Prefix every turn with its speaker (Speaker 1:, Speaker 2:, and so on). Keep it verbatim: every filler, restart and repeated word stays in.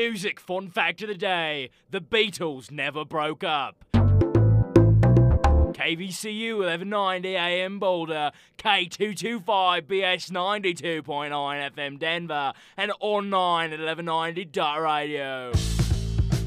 Speaker 1: Music fun fact of the day: the Beatles never broke up. K V C U eleven ninety A M Boulder, K two twenty-five B S ninety-two point nine F M Denver, and online at eleven ninety dot radio.